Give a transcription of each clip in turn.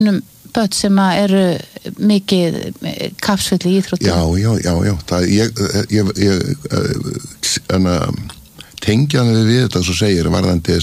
börn sem eru mikið kapsfull í íþróttum. Já. Það, ég tengja hann við þetta svo segir varðandi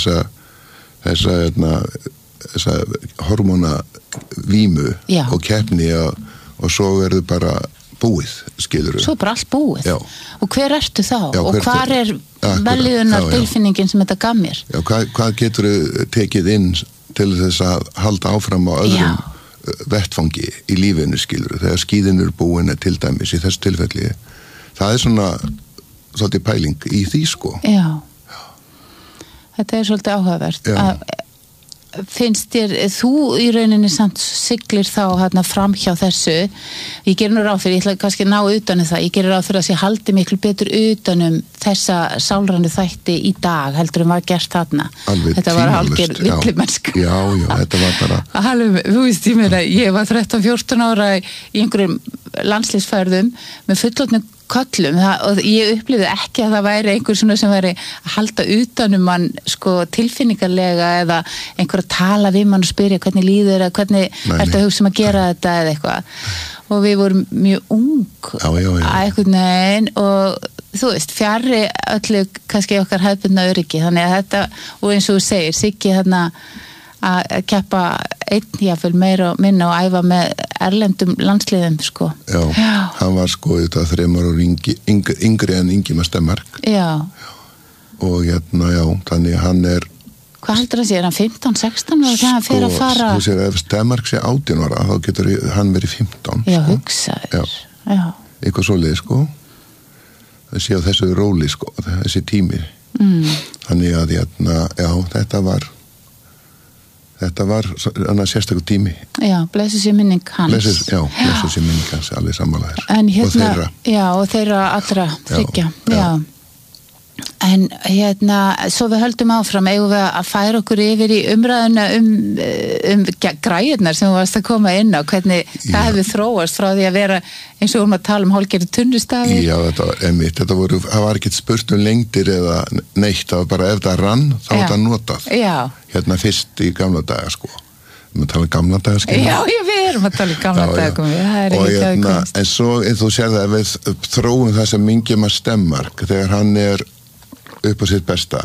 þessa hormóna vímu og keppni og svo verður bara búið, skilurðu. Svo bara allt búið. Já. Og hver ertu þá? Og hvar velíðunar tilfinningin sem þetta gaf mér? Já, hvað geturðu tekið inn til þess að halda áfram á öðrum vettfangi í lífinu, skilurðu, þegar skíðin eru búin til dæmis í þessu tilfelli. Það svona svolítið pæling í því, sko. Já. Þetta svolítið áhugavert. Finnst þér, þú í rauninni samt siglir þá fram hjá þessu, ég gerir nú ráð fyrir, ég ætla kannski að ná utan það, ég gerir ráð fyrir að ég haldi miklu betur utanum þessa sálrænu þætti í dag, heldur var gert þarna. Alveg þetta var hálfgerð villimennska. Já, þetta var bara... Þú veist, ég var 13-14 ára í einhverjum landslýsferðum með fullorðnum köllum og ég upplifði ekki að það væri einhver svona sem væri að halda utanum mann sko tilfinningarlega eða einhver að tala við mann og spyrja hvernig líður eða hvernig ertu að hugsa að gera þetta eða eitthvað og við vorum mjög ung að einhvern veginn og þú veist, fjarri öllu kannski okkar hefðbundna öryggi þannig að þetta, og eins og þú segir, Siggi að keppa jafnvel meira og minna og æfa með erlendum landsliðum sko. Já, hann var sko þetta 3 ára yngri en Ingimar Stenmark. Já. Og þannig hann Hvað heldur það sé, hann 15-16 ára þegar hann fer að fara? Þú sér, ef Stenmark sé 18 ára, þá getur hann verið 15. Já, hugsaður. Já. Eitthvað svoleið sko. Það sé á þessu róli sko, þessi tími. Þannig að þetta var annars sérstakur tími. Já, blessu sér minning hans. Blessu sér minning hans, alveg sammálaðir. Og þeirra. Já, og þeirra allra þriggja. Já. En svo við höldum áfram, eigum við að færa okkur yfir í umræðuna græjurnar sem þú varst að koma inn á, hvernig það hefur þróast frá því að vera eins og að tala hálfgerðu tunnustafi. Já, það var ekkert spurt lengdir eða neitt, það var bara ef það rann, þá var það notað. Já. Fyrst í gamla daga, sko. Við tala gamla daga, skilja. Já, við erum að tala gamla daga. En svo, þú sér það, ef við þróum það sem Ingimar Stenmark, þegar hann upp á sitt besta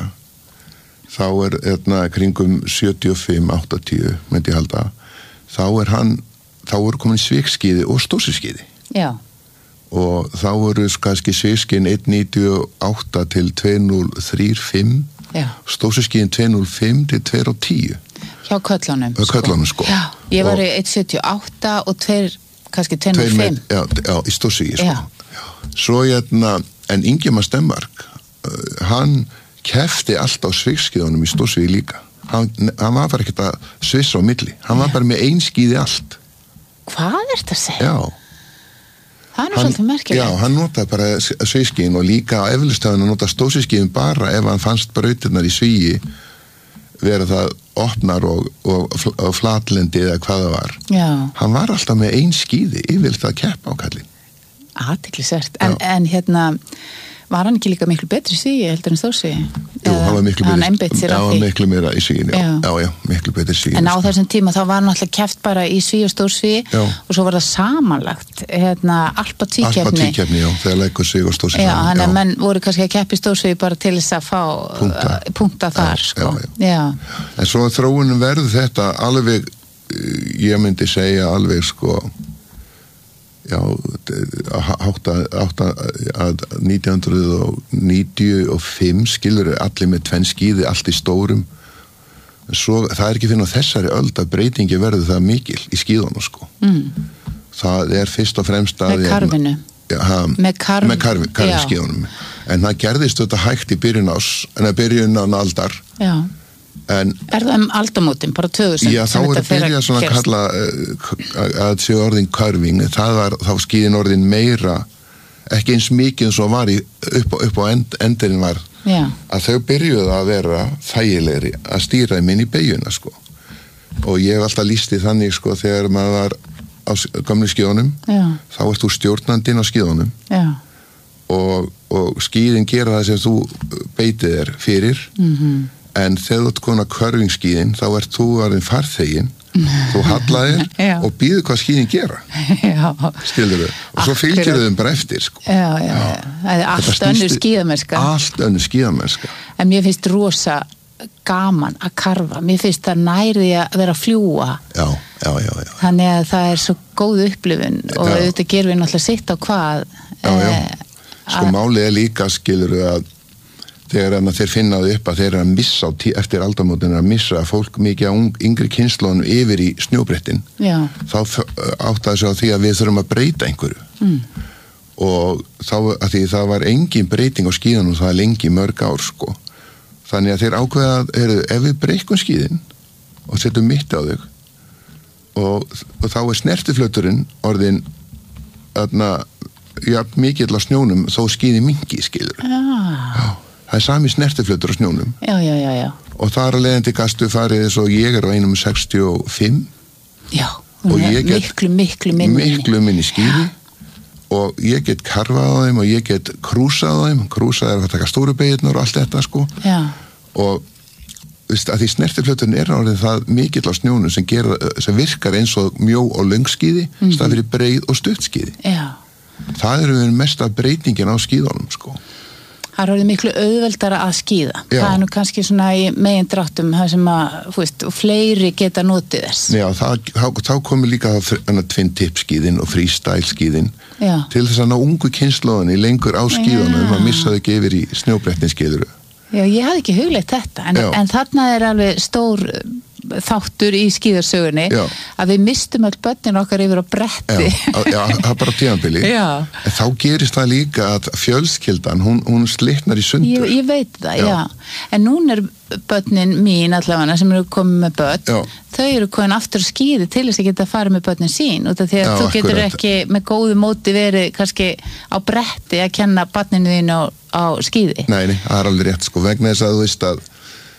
þá kringum 75-80 myndi ég halda þá komin svikskíði og stórsskíði og þá voru kannski svikskíðin 1.98 til 2.035 stórsskíðin 2.05 til 2.10 hjá köllunum sko. Ég var í 1.78 og kannski 2.05 já, í stórsskíði sko. Svo en Ingimar Stenmark hann kefti allt á svikskíðunum í stórsvíði líka hann var bara ekkert að svissa á milli hann var bara með einskíði allt. Hvað er þetta að segja? Já. Það er svolítið merkilegt. Já, hann notaði bara svikskíðin og líka á eflistöðun að nota stórsvíðskíðin bara ef hann fannst brautirnar í svíi vera það opnar og flatlendi eða hvað það var. Já. Hann var alltaf með einskíði yfirleitt að keppa á kallinn. Athyglisvert. En var hann ekki líka miklu betri í svíi heldur en stórsvíi? Jú, hann var miklu betri meira í svíinu. Já, miklu betri í svíinu. En á þessum tíma þá var hann alltaf keppt bara í svíi og stórsvíi og svo var það samanlagt Alpa tvíkeppni. Já, þegar leikur svíi og stórsvíi. Já, þannig að menn voru kannski að keppa í stórsvíi bara til þess að fá punkta þar, sko. Já. En svo þróunum verður þetta alveg, ég myndi segja alveg, sko, já, hátt að 1995 skilur allir með tvenn skíði, allt í stórum svo það ekki fyrir þessari öld að breytingi verður það mikil í skíðunum sko. Það fyrst og fremst að með karfskíðunum en það gerðist þetta hægt í byrjun á aldar. Já. Það aldamótin, bara 2000? Já, þá byrjað svona að kalla að séu orðin curving, þá skíðin orðin meira, ekki eins mikið eins og var upp á endurinn var, að þau byrjuðu að vera þægilegri að stýra þeim inn í beygjuna, sko. Og ég hef alltaf lýst í þannig, sko, þegar maður var á gamlu skíðunum, þá ert þú stjórnandinn á skíðunum og skíðin gera það sem þú beitið fyrir, en þegar þú ert komin að körfingskíðin þá ert þú orðin farþeginn þú hallaðir og býður hvað skýðin gera skilurðu, og svo fylgir þau bara eftir sko. Það er allt önnur skíðamennska en mér finnst rosa gaman að karfa, mér finnst það nærði að vera að fljúa já. Þannig að það er svo góð upplifun og auðvitað gerum við náttúrulega sitt á hvað sko málið er líka skilurðu að þegar þeir finnaðu upp að þeir eru að missa eftir aldamótin að missa fólk mikið á yngri kynslóðum yfir í snjóbrettin þá áttaði sig á því að við þurfum að breyta einhverju og þá að því það var engin breyting á skíðanum það er lengi mörg ár sko þannig að þeir ákveða ef við breykum skíðin og setjum mitt á þau og þá er snertiflöturinn orðin mikill á snjónum þó skíði mingi skilur það er sami snertiflötur á snjónum og þar að leiðandi gastu farið eins og ég er á 1,65 og ég get miklu minni skíði og ég get karfað á þeim og ég get krúsað á þeim krúsað að taka stóru beygirnar og allt þetta sko og að því snertiflöturinn er orðið það mikill á snjónum sem virkar eins og mjó og löngskíði stað fyrir breið og stuttskíði það eru mesta breytingin á skíðunum sko Það er orðið miklu auðveldara að skíða. Það er nú kannski svona í megindráttum það sem að, og fleiri geta notið þess. Já, þá komur líka twin tip skíðin og freestyle skíðin til þess að ná ungu kynslóðinni lengur á skíðunum að missa þau ekki yfir í snjóbrettin skíðuru. Já, ég hafði ekki hugleitt þetta, en þarna er alveg stór þáttur í skíðarsögunni að við mistum öll börnin okkar yfir á bretti það er bara tímabili en þá gerist það líka að fjölskyldan hún slitnar í sundur ég veit það, en núna er börnin mín allavega sem eru komið með börn þau eru komin aftur skíði til þess að geta að fara með börnin sín út af því að þú getur ekki með góðu móti verið kannski á bretti að kenna börninu þín á skíði Nei, það er alveg rétt sko vegna þess að þú veist að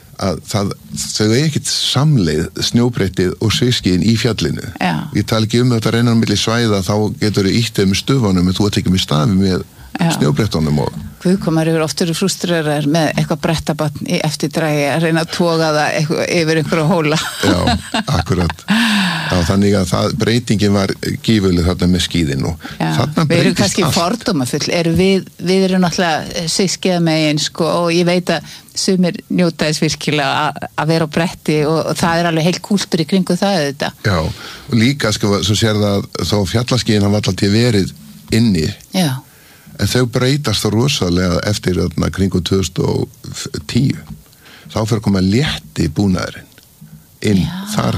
þau er ekkert samleið snjóbrettið og sviðskíðin í fjallinu ég tala ekki þetta reynar milli svæða þá getur þau íttið með stöfunum en þú ert ekki með stafi með snjóbrettunum og Guðkomar eru oftur frústrerar með eitthvað brettabatn í eftirdrægi að reyna að toga það yfir einhverju hóla akkurat þannig að breytingin var gífuleg þarna með skíðin og þarna breytist allt Við erum kannski fordómafull við erum náttúrulega sviðskíðamegin sko, og ég veit að sumir njóta þess virkilega að vera á bretti og það er alveg heilt kúltur í kringu það auðvitað og líka sko, svo sér það þó fjallaskíðin hafa alltaf verið inni en þau breytast þá rosalega eftir kringu 2010 þá fyrir að koma létti búnaðurinn inn þar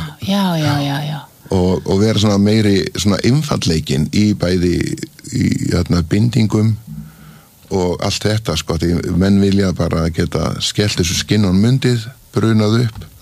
og vera svona meiri svona einfallleikin í bæði í bindingum og allt þetta sko því menn vilja bara geta skellt þessu skinnun mundið brunað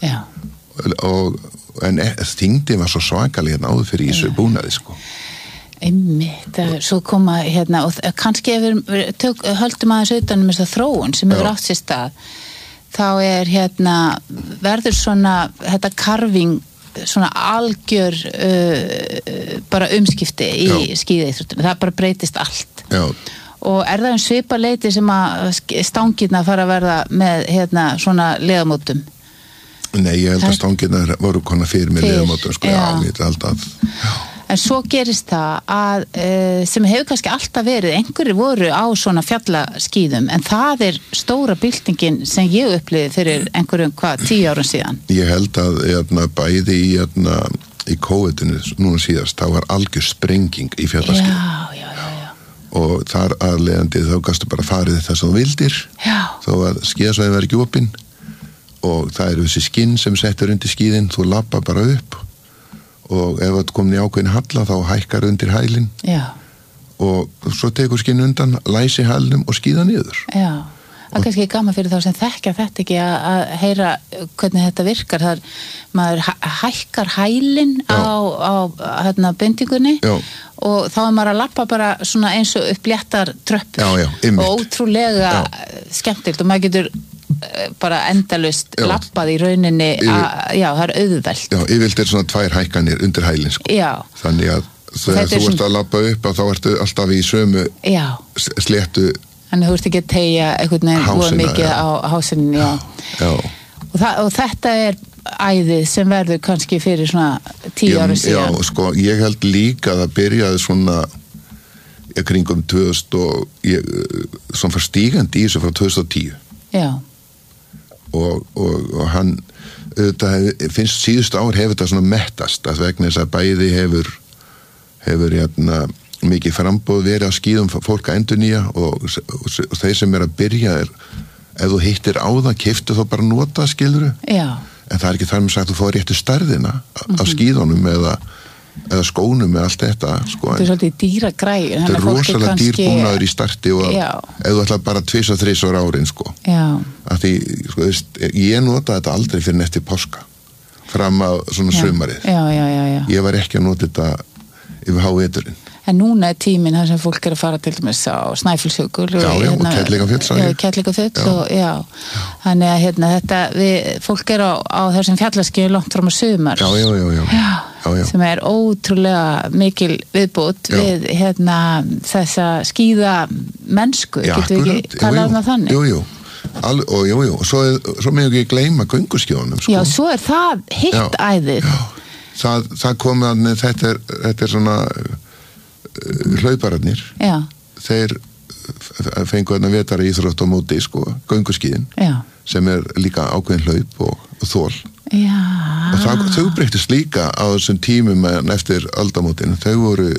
upp en þyngdi var svo svakalega áður fyrir í þessu búnaði sko Einmitt, svo koma og kannski ef við höldum aðeins utanum þessa þróun sem hefur átt sér stað þá er verður svona þetta karfing svona algjör bara umskipti í skíðaíþróttunum, það bara breytist allt og er það svipa leiti sem að stangirna fara að verða með svona leðamótum Nei, ég held að stangirna voru konar fyrir með leðamótum sko, ég held að En svo gerist það að sem hefur kannski alltaf verið, einhverjir voru á svona fjallaskíðum, en það er stóra byltingin sem ég upplifði fyrir einhverjum 10 árum síðan. Ég held að bæði í COVID-inu núna síðast, þá var algjör sprenging í fjallaskíðum. Já. Og þar aðleiðandi þá gastu bara farið það sem þú vildir, þó að skíðasvæði var ekki opinn og það eru þessi skinn sem settur undir skíðin, þú labba bara upp og ef það komin í ákveðin halla þá hækkar undir hælinn og svo tekur skinn undan læsi hælnum og skíða niður það er kannski gaman fyrir þá sem þekkja þetta ekki að heyra hvernig þetta virkar þar maður hækkar hælinn á bindingunni og þá er maður að lappa bara svona eins og upp léttar tröppur og ótrúlega skemmtilt og maður getur bara endalust lappað í rauninni það er auðvelt yfirleitt er svona 2 hækkanir undir hælinn sko. Þannig að þegar þú ert að lappa upp þá ertu alltaf í sömu sléttu þannig þú ert ekki að teygja einhvern veginn mikið á hásinin og þetta er æðið sem verður kannski fyrir svona 10 ára síðan? Já, sko, ég held líka að það byrjaði svona kringum 2000 og svona fara stígandi í þessu frá 2010. Já. Og hann, þetta finnst síðustu ár hefur þetta svona mettast að vegna þess að bæði hefur mikið frambóð verið að skíðum fólk að endurnýja og þeir sem að byrja ef þú hittir á það, keyptu þá bara nota skiluru. Já. En það ekki þar með sagt að þú fá réttu stærðina af skíðunum eða skónum með allt þetta sko. Þetta svolítið dýra græður. Þetta rosalega dýrbúnaður í starti og ef þú ætlar bara 2-3 árin sko. Já. Af því, sko, ég nota þetta aldrei fyrir eftir páska fram á svona sumarið. Já. Ég var ekki að nota þetta yfir háveturinn. En núna tíminn þar sem fólk að fara til dæmis á Snæfellsjökul og Kerlingarfjöll og þannig að þetta fólk á þessum fjallaskíðum langt fram á sumar sem ótrúlega mikil viðbót við þessa skíða mennsku, getur við ekki talað það þannig? Jú. Og svo með ekki gleyma gönguskjónum sko. Já, svo það hitt æðið. Það kom að þetta svona hlaupararnir. Já. Þeir fengu þarna vetara íþrótt á móti sko, gönguskíðin sem líka ákveðin hlaup og þól. Já. Og þau breyttist líka á þessum tímum eftir aldamótin. Það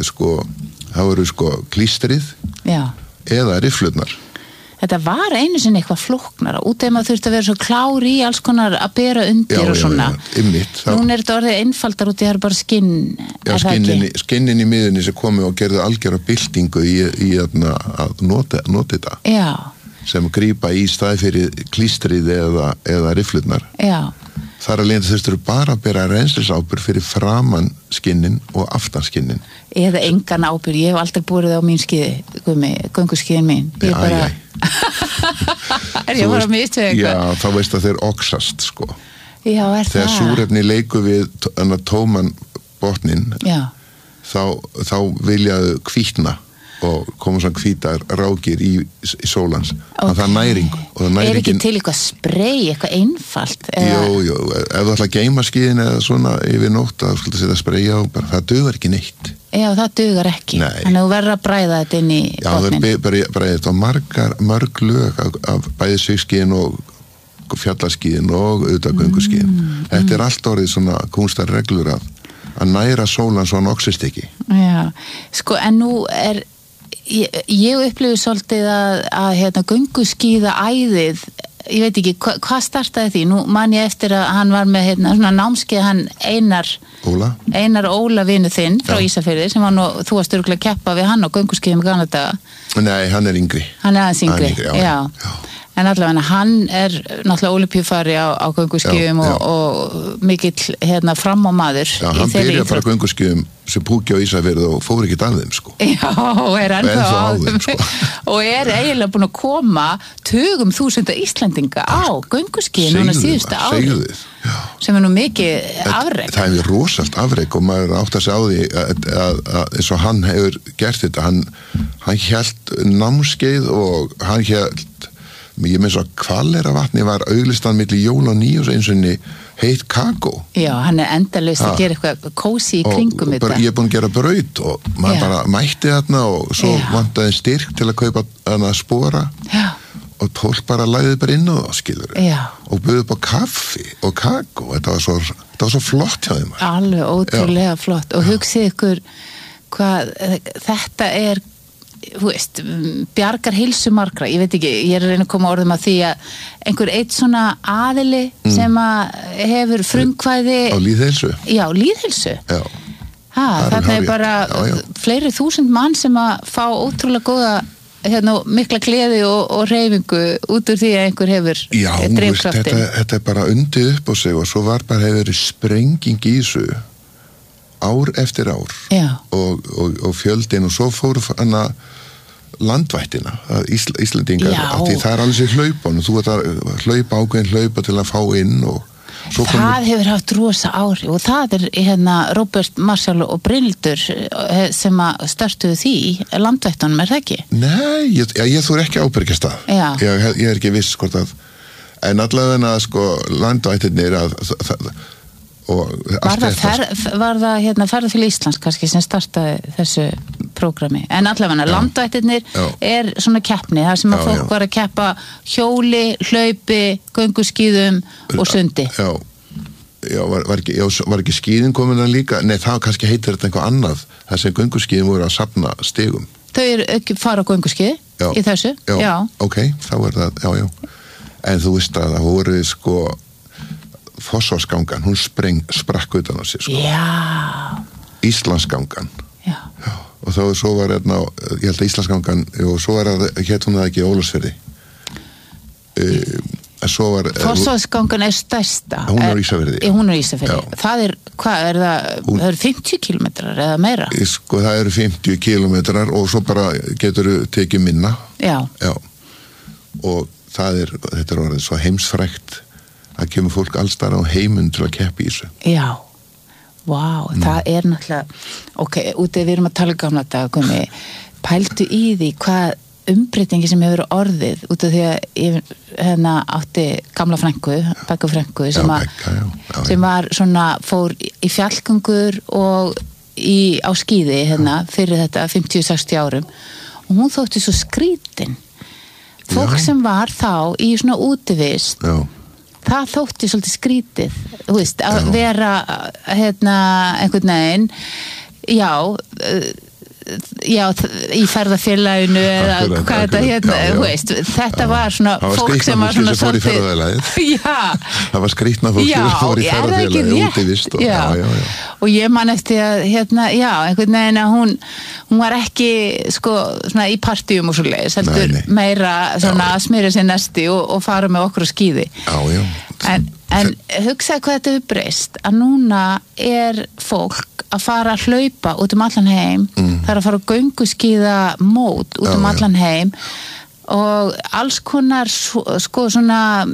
voru klístrið eða rifflurnar. Þetta var einu sinni eitthvað flóknara út af maður þurfti að vera svo klár í alls konar að bera undir og svona. Núna þetta orðið einfaldar út í það er bara skinn. Já, skinnin í miðunni sem komi og gerði algjörða byltingu í að nota þetta. Já. Sem grípa í stað fyrir klístrið eða rifflurnar. Já. Þar að leiðandi þurftur bara að bera reynslisábyrgð fyrir framan skinnin og aftan skinnin. Eða engan ábyrgð, ég hef aldrei búið á mín skíði, gönguskíðin mín. Ég bara... Er ég bara mistið eitthvað? Já, þá veist að þeir oxast, sko. Já, Þegar súrefni leiku við tóman botnin, þá viljaðu hvítna og koma svona hvítar rákir í sólans. Það næringu. Er ekki til eitthvað sprey, eitthvað einfalt? Jú, ef þú ætla að geyma skíðin eða svona yfir nótt að setja sprey á, það dugar ekki neitt. Já, það dugar ekki. Nei. Þannig að þú verður að bræða þetta inn í botnin. Já, það er bræðið þetta mörg lög af bæði svigskíðin og fjallaskíðin og auðvitað gönguskíðin. Þetta er allt orðið svona kúnstar reglur að næra sólan svo hann oxist ekki. Já, sko, en nú ég upplifu svolítið að gönguskíða æðið, ég veit ekki, hvað startaði því? Nú man ég eftir að hann var með svona námskeið, hann Einar Óla vinu þinn frá Ísafirði sem var nú, þú varst örugglega að keppa við hann á gönguskíðum í gamla daga. Nei, hann er yngri. Hann er aðeins yngri, já. En allavega hann er náttúrulega ólympíufari á gönguskíðum og mikill framámaður. Já, hann byrjaði bara gönguskíðum sem púki á Ísafirði og fór ekki að þeim, sko. Já, er ennþá á þeim, sko. Og er eiginlega búin að koma tugum þúsunda Íslendinga á gönguskíðum núna síðustu ári. Sem er nú mikið afrek. Það er rosalt afrek og maður átt að segja á því að eins og hann hefur gert þetta, hann hélt námskeið og hann hélt ég meins að Hvaleyrarvatni var auglistan milli jól og nýjós einsunni heitt kakó. Já, hann er endalaust að gera eitthvað kósi í kringum þetta. Ég er búin að gera braut og maður bara mætti þarna og svo vantaði styrk til að kaupa hana spora og fólk bara lagði bara inn á það, skilur. Og buði upp á kaffi og kakó. Þetta var svo flott hjá þeim. Alveg ótrúlega flott og hugsið ykkur hvað þetta er, þú veist, bjargar heilsu margra, ég veit ekki, ég er að reyna að koma orðum að því að einhver eitt svona aðili sem að hefur frumkvæði á lýðheilsu. Já, lýðheilsu. Já. Þarna er bara fleiri þúsund mann sem að fá ótrúlega góða mikla gleði og hreyfingu út úr því að einhver hefur drifkraftin. Já, þetta er bara undið upp á sig og svo var bara hefur verið sprenging í þessu ár eftir ár og fjöldin og svo fór hann að landvættina, Íslendingar því það er alveg sér hlaupan og þú ert að hlaupa ákveðin hlaupa til að fá inn og það hefur haft rosa ári og það er Robert Marshall og Brynhildur sem að startuðu því landvættunum, er það ekki? Nei, ég þú ekki ábyrgjast það ég er ekki viss hvort að En allavega sko landvættirnir Var það ferðafélag Íslands kannski sem startaði þessu prógrami, en allavega landvættirnir svona keppni, þar sem að fólk var að keppa hjóli, hlaupi, gönguskíðum og sundi. Var ekki skíðin komin að líka? Nei, það kannski heitir þetta eitthvað annað, þar sem gönguskíðin voru að safna stigum. Þau ekki fara á gönguskíði í þessu? Já, ok, þá er það, já. En þú veist að það voru sko Fossvogsgangan, hún sprakk utan á sig sko. Já. Íslandsgangan. Já. Og svo var ég held að Íslandsgangan, og svo var hétt hún það ekki í Ólafsfirði. Fossvogsgangan stærsta. Hún er Ísafirði. Hún er Ísafirði. Það er það eru 50 kilometrar eða meira? Sko það eru 50 kilometrar og svo bara getur þú tekið minna. Já. Og þetta er orðið svo heimsfrægt að kemur fólk allstar á heiminn til að keppa í þessu. Já, það er náttúrulega, ok, útið við erum að tala gamla daga, pældu í því hvað umbreytingi sem hefur orðið, út af því að ég átti gamla frænku, Beggu frænku, sem var svona, fór í fjallgöngur og á skíði fyrir þetta 50-60 árum, og hún þótti svo skrítin. Fólk sem var þá í svona útivist, það þótti svolítið skrítið, þú veist, að vera einhvern veginn í ferðafélaginu eða hvað þetta þú veist, þetta var svona fólk sem var svona svolítið það var skrítna fólk sem fór í ferðafélagi útivist og ég man eftir að einhvern veginn að hún var ekki sko svona í partíum og svo leiðis, heldur meira svona að smyrja sér nesti og fara með okkur á skíði en hugsaði hvað þetta hefur breyst að núna er fólk að fara að hlaupa út allan heim, það er að fara að gönguskíða mót út allan heim og alls konar sko svona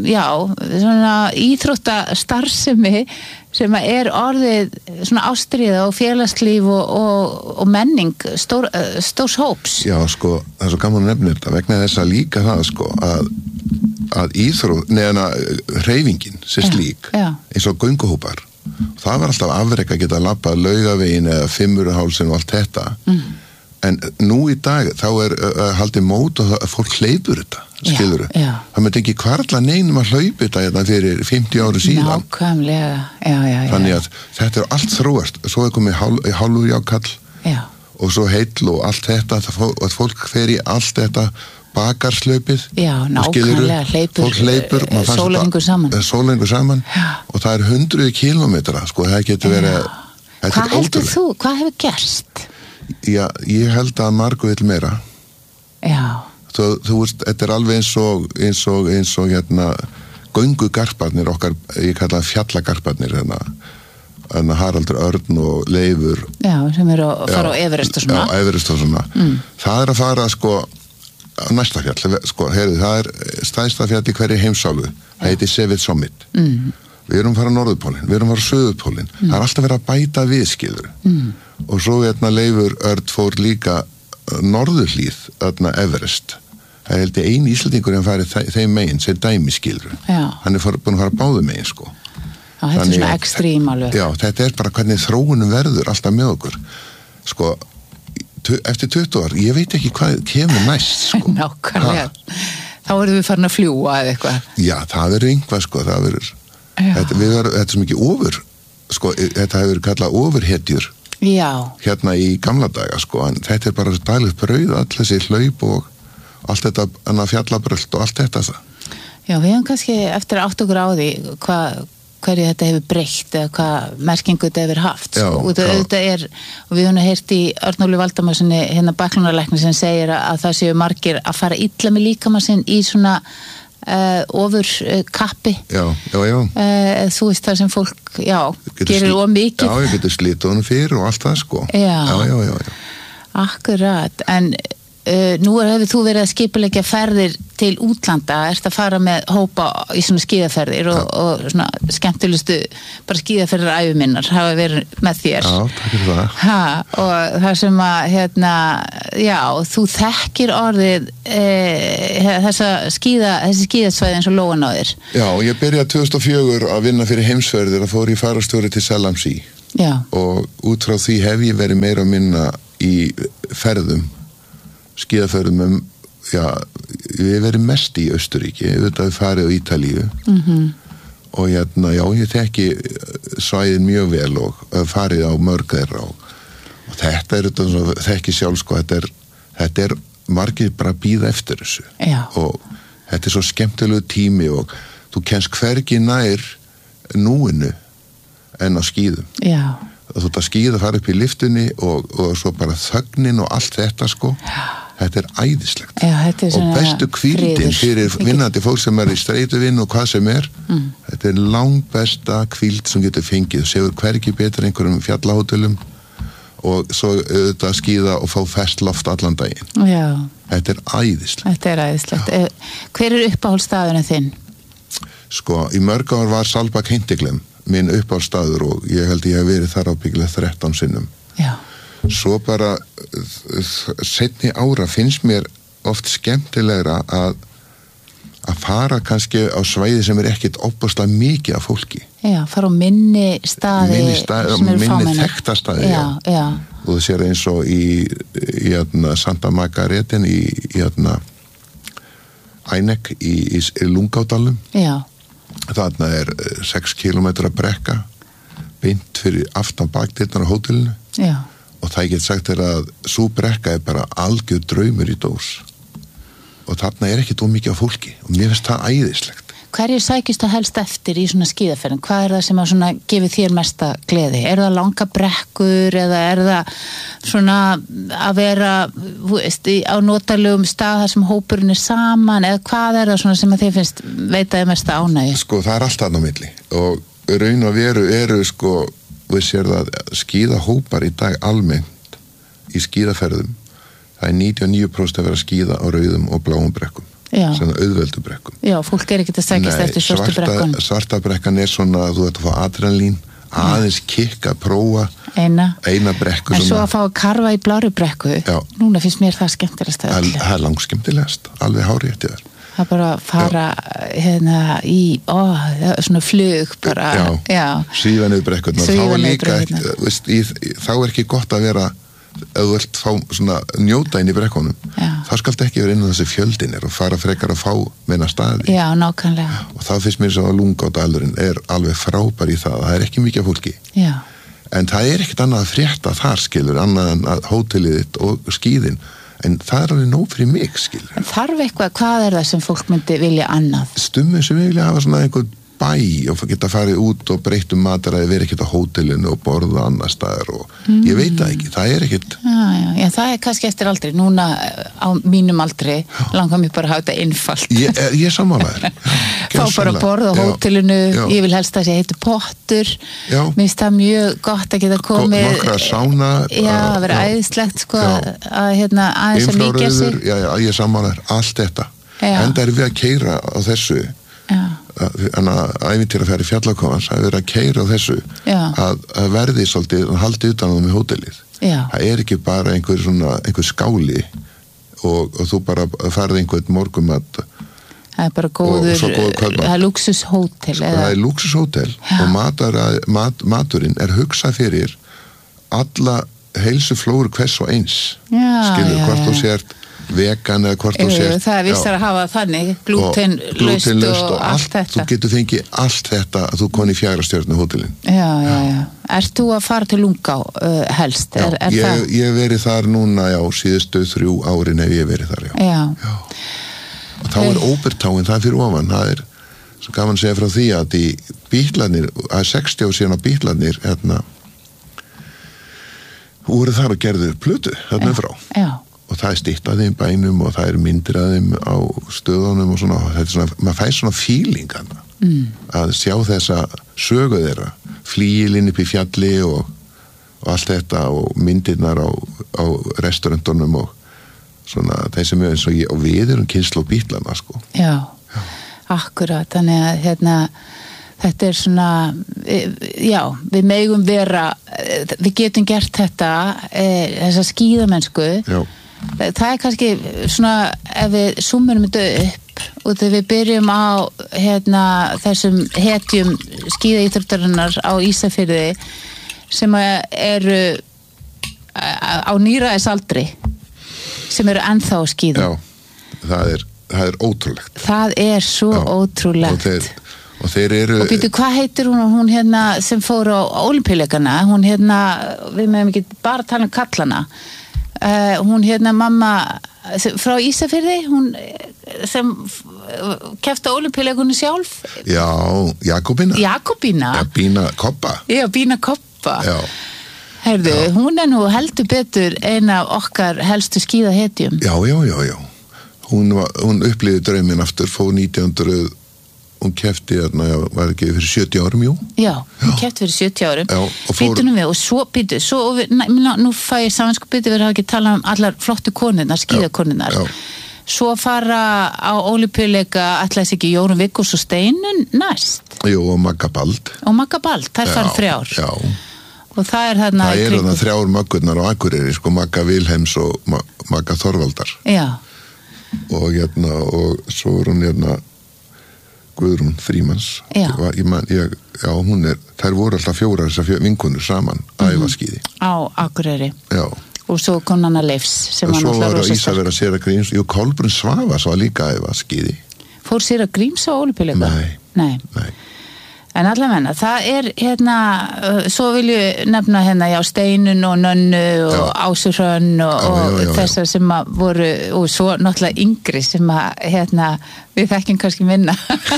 íþróttastarfsemi sem er orðið svona ástríða og félagslíf og menning stórs hóps. Já, sko, það er svo gaman að nefna þetta vegna þess að líka það sko að hreyfingin sé slík eins og gönguhópar. Það var alltaf afrek að geta labbað Laugaveginn eða Fimmvörðuhálsinn og allt þetta en nú í dag þá er haldið mót og fólk hleypur þetta, skilurðu það myndi ekki hvarla neinum að hlaupa þetta fyrir 50 ári síðan nákvæmlega, þannig að þetta er allt þróast, svo er komið hálfurjákall og svo heill og allt þetta og fólk fer í allt þetta bakarslaupið nákvæmlega, fólk hleypur sólengur saman og það er 100 kilometra sko, það getur verið hvað heldur þú, hvað hefur gerst? Já, ég held að margu vill meira þú veist, þetta er alveg eins og göngugarparnir okkar, ég kalla fjallagarparnir Haraldur Örn og Leifur sem eru að fara á Everest og svona það er að fara sko næsta fjall, sko, það er stærsta fjall í hverju heimsálu, það heitir Sevid Summit við erum að fara á Norðurpólinn, við erum að fara á Suðurpólinn það er alltaf verið að bæta við skilur og svo Leifur Örn fór líka norðurhlíð Everest, það held ég eini Íslendingur en farið þeim megin sem dæmi skilur, hann er búin að fara báðu megin sko þetta er svona ekstrím alveg þetta er bara hvernig þróunum verður alltaf með okkur sko eftir 20 ár, ég veit ekki hvað kemur næst sko. Nákvæmlega þá erum við farin að fljúa eða eitthvað já, það verður einhvað sko þetta er svo mikið ofur sko, þetta hefur verið kallað ofurhetjur hérna í gamla daga sko, en þetta er bara daglegt brauð all þessi hlaup og allt þetta fjallabrölt og allt þetta já, við hefum kannski eftir átt okkur á því hverju þetta hefur breytt eða hvað merkingu þetta hefur haft og við höfum heyrt í Örnólfi Valdimarssoni bakklunarlækni sem segir að það séu margir að fara illa með líkamann sinn í svona ofur kappi þú veist það sem fólk gerir of mikið ég getur slítið honum fyrir og allt það sko já. Akkurat, en nú hefur þú verið að skipuleggja ferðir til útlanda, ert að fara með hópa í svona skíðaferðir og svona skemmtilegustu bara skíðaferðir ævi minnar hafa verið með þér takk fyrir það og það sem að þú þekkir orðið þessi skíðasvæði eins og lóan á þér. Já, ég byrjaði 2004 að vinna fyrir heimsferðir að fór í fararstjóri til Selamsí og út frá því hef ég verið meira að minna í ferðum, skíðaferðum ég hef verið mest í Austurríki, auðvitað við farið á Ítalíu og ég þekki svæðin mjög vel og farið á mörg þeirra og þetta þekki sjálf sko, þetta er margir bara að bíða eftir þessu og þetta svo skemmtilegu tími og þú kennst hvergi nær núinu en á skíðum þú ert að skíða, fara upp í lyftunni og svo bara þögnin og allt þetta sko þetta æðislegt og bestu hvíldin fyrir vinnandi fólk sem í streituvinn og hvað sem þetta langbesta hvíld sem getur fengið, séur hvergi betur einhverjum fjallahótelum og svo auðvitað skíða og fá ferskt loft allan daginn. Þetta æðislegt. Hver uppáhaldsstaðurinn þinn? Sko, í mörg ár var Svalbard Hindiglem minn uppáhaldsstaður og ég held ég hef verið þar ábyggilega 13 sinnum. Svo bara seinni ára finnst mér oft skemmtilegra að fara kannski á svæði sem ekkert opaslega mikið af fólki. Fara á minni staði minni þekkta staði og þú sér eins og í Santa Margareta í Ænek í Lungádalum þarna 6 kilometra brekka beint fyrir aftan bakdyrnar á hótelinu og það ég get sagt að sú brekka bara algjör draumur í dós og þarna ekkert ómikið af fólki og mér finnst það æðislegt. Hverju sækist það helst eftir í svona skíðaferðin? Hvað það sem að gefið þér mesta gleði? Það langa brekkur eða það svona að vera á notalegum stað þar sem hópurinn saman eða hvað það svona sem að þið finnst veitaði mesta ánægju? Sko það allt þarna á milli og raun og veru eru sko við sér það skíðahópar í dag almennt í skíðaferðum það 99% að vera að skíða á rauðum og bláum brekkum svona auðveldu brekkum. Fólk ekkert að sækist eftir svörtu brekkum. Svarta brekkan svona að þú ert að fá adrenalín aðeins kikka, prófa eina brekku. En svo að fá að karfa í blári brekku núna finnst mér það skemmtilegast það langskemmtilegast, alveg hárið eftir þér. Það bara fara í svona flug bara. Svífa niður brekkurnar. Þá var líka þá ekki gott að vera ef þú vilt fá svona njóta inn í brekkunum þá skaltu ekki vera inn á þessi fjöldin og fara frekar að fá meina staði. Nákvæmlega. Og það finnst mér svo að Lungádalurinn alveg frábær í það er ekki mikið fólki. En það ekkert annað að frétta þar skilur annað en að hótelið þitt og skíðin en það alveg nóg fyrir mig skilur. En þarf eitthvað, hvað það sem fólk myndi vilja annað? Stundum sem vilja hafa svona einhvern bæ og geta farið út og breytt mataræði verið ekkert á hótelinu og borða annar staðar og ég veit það ekki, það ekkert það kannski eftir aldrei, núna á mínum aldrei langar mér bara að hafa þetta einfalt ég sammálaður fá bara að borða á hótelinu ég vil helst að það heitir pottur mér finnst það mjög gott að geta komið nokkra sána að vera æðislegt sko að aðeins að líka sig ég sammálaður, allt þetta en það við að keyra á þessu en að ævintýra fyrir fjallakofans að vera að keyra á þessu að verði svolítið að haldi utan á það með hótelið það ekki bara einhver skáli og þú bara farið einhvern morgumat það bara góður það lúxushótel það lúxushótel og maturinn hugsað fyrir alla heilsuflóru hvers og eins skilur hvort þú sért vegan eða hvort þú sért það vissar að hafa þannig glútenlaust og allt þetta þú getur fengið allt þetta að þú koni í 4 stjörnu hótelin Ert þú að fara til Lungá helst? Ég hef verið þar núna síðustu 3 árin hef ég verið þar og þá Óbertáin það fyrir ofan það svo gaman að segja frá því að í Bítlarnir að 60 ár síðan að Bítlarnir voru þar og gerðu plötu þarna frá og það stytt að þeim bænum og það myndir að þeim á stöðunum og svona, maður fær svona feeling að sjá þessa sögu þeirra, flíilinn upp í fjalli og allt þetta og myndirnar á restaurantunum og svona þeir sem eins og ég og við erum kynslóð Bítlana sko. Já, akkurat, þannig að þetta svona, við megum vera, við getum gert þetta, þessa skíðamennsku það kannski svona ef við súmurum þetta upp og þegar við byrjum á þessum hetjum skíðaíþróttarinnar á Ísafirði sem eru á níræðisaldri sem eru ennþá á skíðum. Já, það er ótrúlegt. Það er svo ótrúlegt. Og þeir eru... Og býtu, hvað heitir hún sem fór á Ólympíuleikana? Hún við meðum ekki bara tala um kallana. Hún mamma frá Ísafirði, hún sem keppti á Ólympíuleikunum sjálf. Já, Jakobína. Jakobína. Ja, Bína Koppa. Já, Bína Koppa. Já. Heyrðu, hún nú heldur betur eina af okkar helstu skíðahetjum. Já. Hún upplifði drauminn aftur, fór 1900, hún keppti var ekki fyrir 70 árum, jú? Já, hún keppti fyrir 70 árum. Já, Býtunum við, og svo nú fæ ég samanskupið, við hafa ekki talað um allar flottu konurnar, skíðakonurnar. Já. Svo fara á Ólympíuleika, ætlaðis ekki Jórunn Vigfús og Steinunn næst. Jú, og Magga Bald. Þær fara 3 ár. Já. Og það er þarna... Það eru þarna 3 Maggurnar á Akureyri, Magga Vilhelms og Magga Þorvaldar. Já. Og svo er hún Guðrún Frímans. Já. Þær voru alltaf 4 þessar vinkonur saman, æfa skíði. Á Akureyri. Já. Og svo kom Nanna Leifs, sem var náttúrulega rosa sterk. Og svo var Ísavera Sera Gríms, Kolbrún Svavas var líka æfa skíði. Fór Sera Gríms á Ólympíuleika? Nei. En allavega, það er svo vil ég nefna Steinunn og Nönnu og Ásu Hrönn og þessar sem voru, og svo náttúrulega yngri sem við þekkjum kannski minna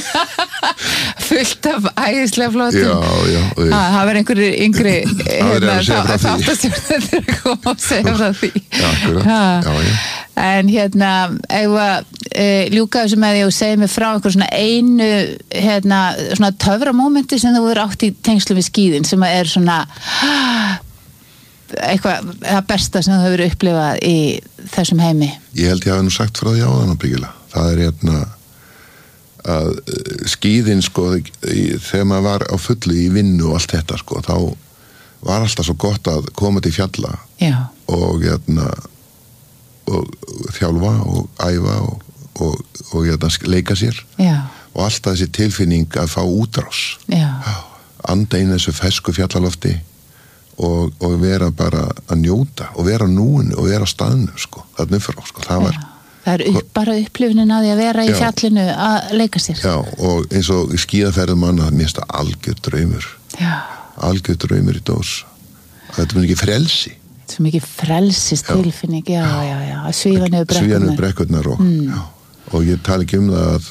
fullt af æðislega flottum. Já. Það var einhverjir yngri þáttastjórnendur að koma og segja frá því. Já. En ljúka þessu með því og segja mig frá einhver svona einu svona töframómenti sem þú verður átt í tengslu við skíðin sem er svona eitthvað það besta sem þú hefur upplifað í þessum heimi. Ég held ég hafi nú sagt frá því áðan byggilega. Það er að skíðin þegar maður var á fullu í vinnu og allt þetta þá var alltaf svo gott að koma til fjalla. Já. Og og þjálfa og æfa og leika sér. Já. Og alltaf þessi tilfinning að fá útrás. Já. Anda inn þessu fesku fjallalofti og vera bara að njóta og vera á núinu og vera á staðnum þarna frá. Það var það er bara upplifunin að því að vera í fjallinu að leika sér. Já, og eins og í skíðaferðum annað mér finnst það algjör draumur. Já. Algjör draumur í dós. Þetta er mikið frelsi. Svo mikið frelsistilfinning, já, að svífa niður brekkurnar og ég tala ekki það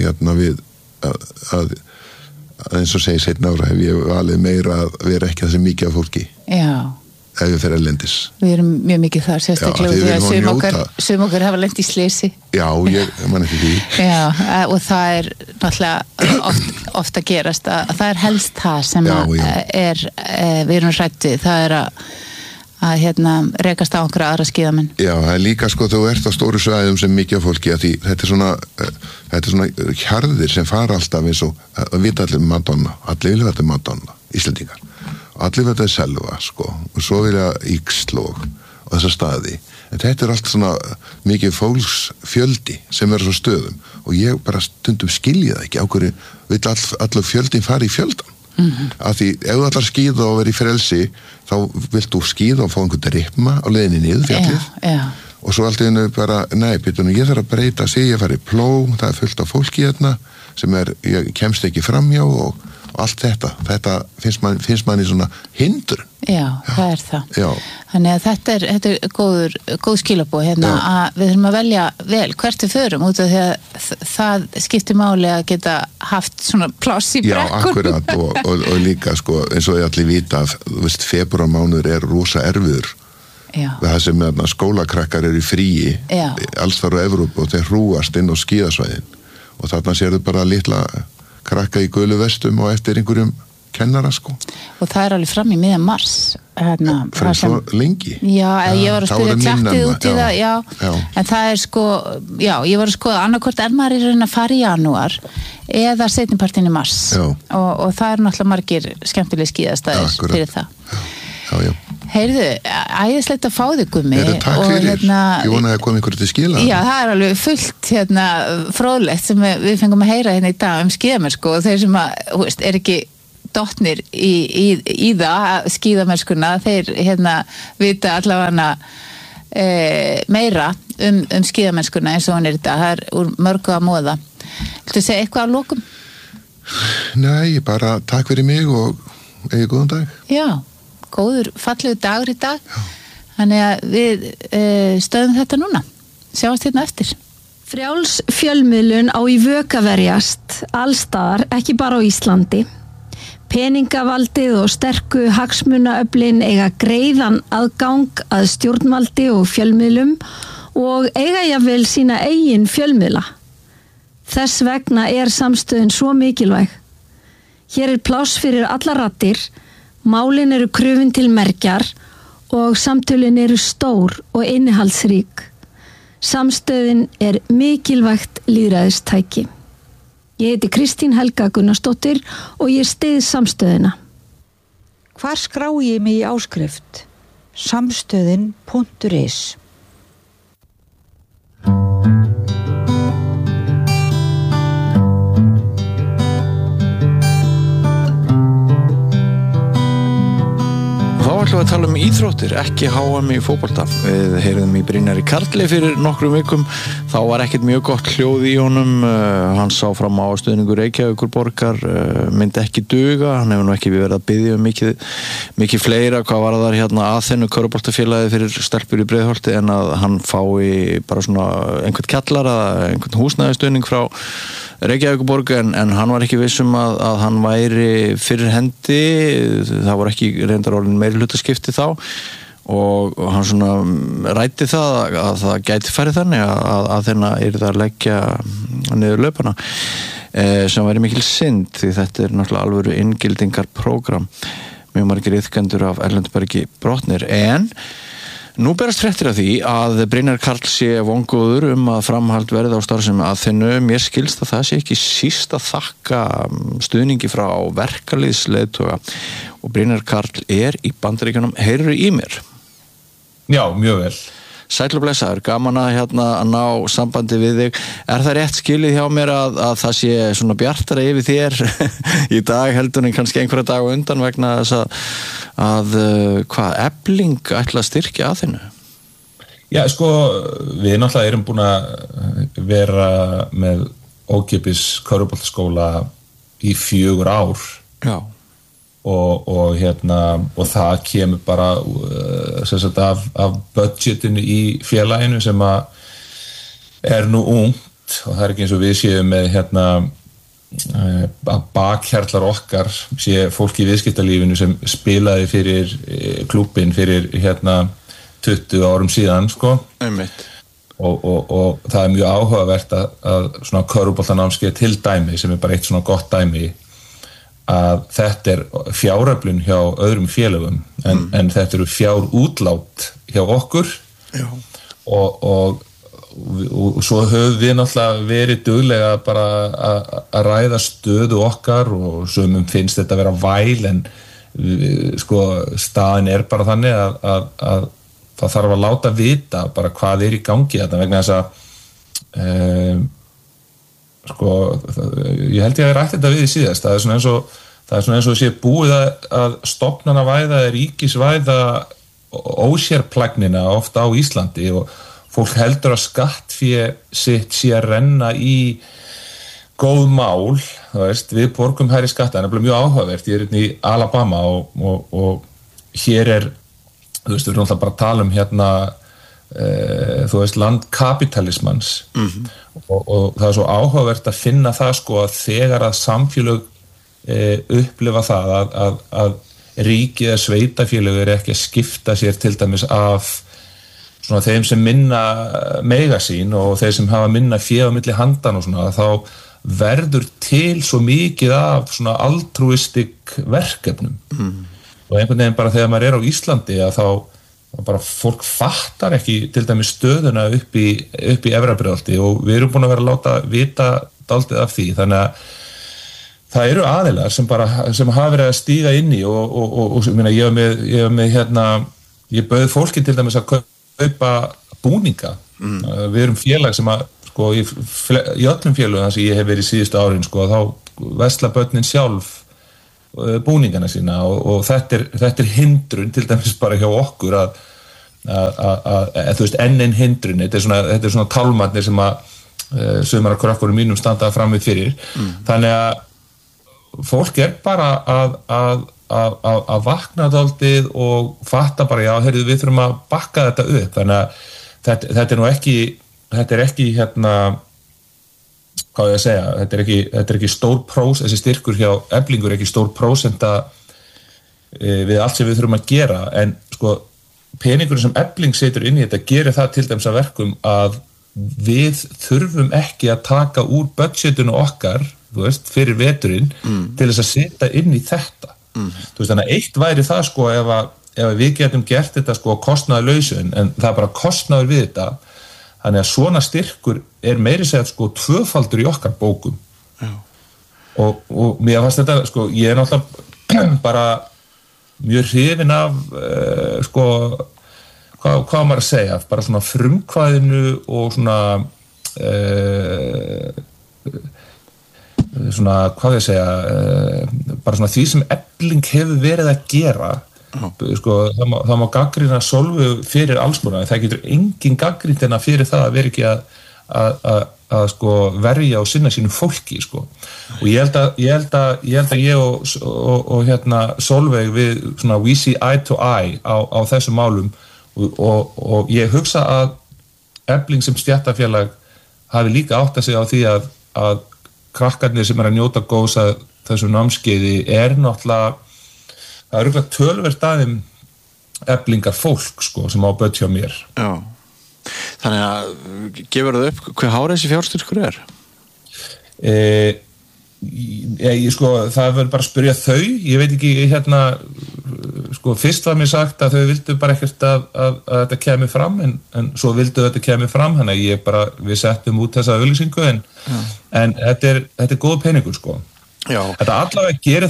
að eins og segi seinna ára hef ég valið meira að vera ekki þessi mikið af fólki. Já. Ef við fyrir erlendis. Við erum mjög mikið þar, sérstaklega því að sum okkar hafa lent í slisi. Já, ég man ekki því. Já, og það er náttúrulega oft að gerast að það er helst það sem við erum hrættið, það er að rekast á einhverja aðra skíðamenn. Já, það er líka þú ert á stóru svæðum sem mikið af fólki að því þetta er svona hjarðir sem fara alltaf eins og að vita allir Madonna, allir vilja þetta Madonna, Íslendingar, allir vilja þetta Selva og svo vilja Íkslóg og þessa staði, en þetta er allt svona mikið fólksfjöldi sem er á stöðum og ég bara stundum skilja það ekki á hverju vill allur fjöldin fara í fjöldan. Að því ef þú ætlar að skíða og vera í frelsi þá vilt þú skíða og fá einhvern ripma á leiðinni niður fjallið og svo allt í einu bara, ég þarf að breyta sig, ég fari í pló, það er fullt af fólki sem ég kemst ekki framjá og allt þetta finnst manni svona hindur. Já, það er það. Já. Þannig að þetta er góð skilabóð að við þurfum að velja vel hvert við förum út af því að það skiptir máli að geta haft svona pláss í brekkunum. Já, akkurat og líka eins og ég allir vita febrúarmánuður er rosa erfiður. Já. Það sem skólakrakkar eru í fríi alls þar á Evrópu og þeir hrúast inn á skíðasvæðin og þarna sérðu bara litla krakka í gulu vestum og eftir einhverjum kennara og það er alveg fram í miðjan mars fyrir svo lengi. Já, ég var að spyrja tjattið út í það en það er ég var að skoða annarkvort maður í raun að fara í janúar eða seinnipartinn í mars og það eru náttúrulega margir skemmtileg skíðastæðir fyrir það. Já. Heyrðu, æðislegt að fá þig Gummi. Takk fyrir, ég vona að koma ykkur til skila. Já, það alveg fullt fróðlegt sem við fengum að heyra í dag skíðamennsku og þeir sem er ekki dottnir í það, skíðamennskuna, þeir vita allavega meira skíðamennskuna eins og hún í dag, það úr mörgu að móða. Viltu segja eitthvað að lokum? Nei, bara takk fyrir mig og eigið góðan dag. Já, góður, fallegur dagur í dag. Já. Þannig að við stöðum þetta núna. Sjáumst hérna eftir. Frjáls fjölmiðlun á í vök að verjast allstaðar, ekki bara á Íslandi. Peningavaldið og sterku hagsmunaöflin eiga greiðan aðgang að stjórnvaldi og fjölmiðlum og eiga jafnvel sína eigin fjölmiðla. Þess vegna samstöðin svo mikilvæg. Hér pláss fyrir allar raddir, málin eru krufin til mergjar og samtölin eru stór og innihaldsrík. Samstöðin mikilvægt lýðræðistæki. Ég heiti Kristín Helga Gunnarsdóttir og ég styð samstöðina. Hvar skrái ég mig í áskrift? Samstöðin.is Þá ætlum við að tala íþróttir, ekki HM í fótbolta. Við heyrðum í Brynjari Karli fyrir nokkrum vikum. Þá var ekkert mjög gott hljóð í honum. Hann sá fram á stuðningur Reykjavíkurborgar, myndi ekki duga. Hann hefur nú ekki verið að biðja mikið fleira. Hvað var það Aþenu körfuboltafélagið fyrir stelpur í Breiðholti en að hann fái bara svona einhvern kjallara, einhvern húsnæðisstuðning frá Reykjavíkurborg en hann var ekki viss að hann væri fyrir hendi. Það voru ekki reyndar orðin meiri hlutaskipti þá og hann svona ræddi það að það gæti farið þannig að þeirna yrði að leggja niður löpana sem væri mikil synd því þetta náttúrulega alvöru inngildingarprógram. Mjög margir iðkendur af Erlendubergi brotnir en nú berast fréttir af því að Brynjar Karl sé vongóður að framhald verði á starfsemi Aþenu. Mér skilst að það sé ekki síst að þakka stuðningi frá verkalýðsleiðtoga og Brynjar Karl í Bandaríkjunum. Heyrðu í mér? Já, mjög vel. Sæll og blessaður, gaman að ná sambandi við þig. Er það rétt skilið hjá mér að það sé svona bjartara yfir þér í dag heldur en kannski einhverja dag undan vegna þess að Efling ætla að styrkja Aþenu? Já, sko, við náttúrulega erum búin að vera með ókeypis körfuboltaskóla í 4 ár. Já. Og það kemur bara af budgetinu í félaginu sem að nú ungt og það ekki eins og við séum með að bakhjarlar okkar sé fólk í viðskiptalífinu sem spilaði fyrir klúbbin fyrir 20 árum síðan sko. Einmitt. Og það mjög áhugavert að svona körfuboltanámskeið til dæmi sem bara eitt svona gott dæmi að þetta fjáröflun hjá öðrum félögum en þetta eru fjárútlát hjá okkur. Já. Og svo höfum við náttúrulega verið duglega bara að ræða stöðu okkar og sumum finnst þetta að vera væl en sko staðin bara þannig að það þarf að láta vita bara hvað í gangi þetta vegna þess að sko, ég held ég að rætt þetta við í síðast, það er svona eins og sé búið að stofnanavæða ríkisvæða ósérplagnina ofta á Íslandi og fólk heldur að skattfé sitt sé að renna í góð mál, við borgum hærri skatta, það mjög áhugavert, ég í Alabama og hér við erum alltaf bara að tala land kapitalismans og það svo áhugavert að finna það sko að þegar að samfélög upplifa það að ríkið eða sveitafélög ekki að skipta sér til dæmis af svona þeim sem minna mega sín og þeir sem hafa minna fé á milli handan og svona þá verður til svo mikið af svona altruistic verkefnum og einhvern veginn bara þegar maður á Íslandi að þá bara fólk fattar ekki til dæmis stöðuna upp í Efra-Breiðholti og við erum búin að vera að láta vita dálítið af því þannig að það eru aðilar sem hafa verið að stíga inn í og ég var með ég bauð fólki til dæmis að kaupa búninga. Við erum félag sem að, sko, í öllum félögum þar sem ég hef verið síðustu árin, sko, þá vesla börnin sjálf búningana sína og þetta er hindrun til dæmis bara hjá okkur að þú veist, enn hindrun, þetta er svona tálmarnir sem að sumar af krökkunum mínum standa fram við fyrir. Þannig að fólk er bara að vakna dálítið og fatta bara, já, heyrðu, við þurfum að bakka þetta upp. Þannig að þetta er ekki hérna, hvað ég að segja, þetta er ekki stór þessi styrkur hjá Eflingu er ekki stór prósenta við allt sem við þurfum að gera, en sko peningur sem Efling setur inn í þetta gerir það til dæmis að verkum að við þurfum ekki að taka úr budgetinu okkar, þú veist, fyrir veturinn til þess að setja inn í þetta. Þú veist, þannig að eitt væri það, sko, ef við getum gert þetta, sko, kostnaðarlausu, en það er bara kostnaður við þetta. Þannig að svona styrkur er meiri segja, sko, tvöfaldur í okkar bókum. Já. Og mér fannst þetta, sko, ég er náttúrulega bara mjög hrifinn af, sko, hvað maður að segja, bara svona frumkvæðinu og svona hvað ég segja, bara svona því sem Efling hefur verið að gera. Sko, það má gagnrýna Sólveigu fyrir alls konar, það getur engin gagnrýnt en að fyrir það að vera ekki að sko verja og sinna sínum fólki, sko. Og ég held að ég og hérna Sólveig við svona we see eye to eye á þessum málum og ég hugsa að Efling sem stéttarfélag hafi líka átt að segja á því að krakkarnir sem að njóta góðs að þessu námskeiði náttúrulega, það örugglega töluvert aðeim Eflingar fólk, sko, sem á börn hjá mér. Já. Þannig að gefur það upp hver hár þessi fjárstyrkur er? Sko, það verður bara að spyrja þau, ég veit ekki, hérna, sko, fyrst var mér sagt að þau vildu bara ekkert að þetta kemi fram, en svo vildu þetta kemi fram, þannig að við settum út þessa auglýsingu, en þetta er góð peningur, sko. Já. Þetta allavega gerir